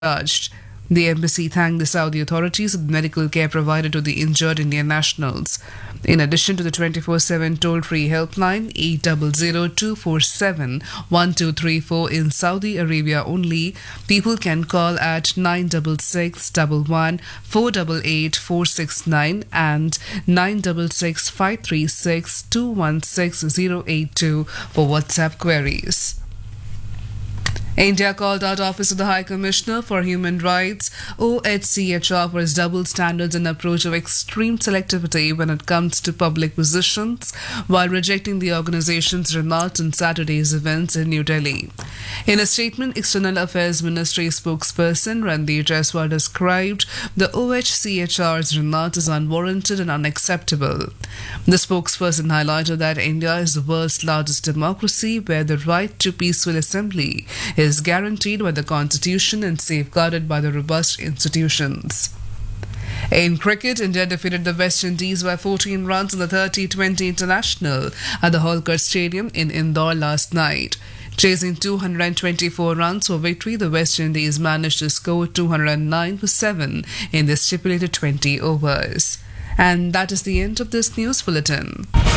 discharged. The embassy thanked the Saudi authorities for the medical care provided to the injured Indian nationals. In addition to the 24/7 toll-free helpline 800-247-1234 in Saudi Arabia only, people can call at 96611-488-469 and 966-536-216082 for WhatsApp queries. India called out Office of the High Commissioner for Human Rights (OHCHR) for its double standards and approach of extreme selectivity when it comes to public positions, while rejecting the organization's remarks on Saturday's events in New Delhi. In a statement, External Affairs Ministry spokesperson Randeep Jaiswal described the OHCHR's remarks as unwarranted and unacceptable. The spokesperson highlighted that India is the world's largest democracy, where the right to peaceful assembly is guaranteed by the Constitution and safeguarded by the robust institutions. In cricket, India defeated the West Indies by 14 runs in the 30-20 international at the Holkar Stadium in Indore last night. Chasing 224 runs for victory, the West Indies managed to score 209 for 7 in the stipulated 20 overs. And that is the end of this news bulletin.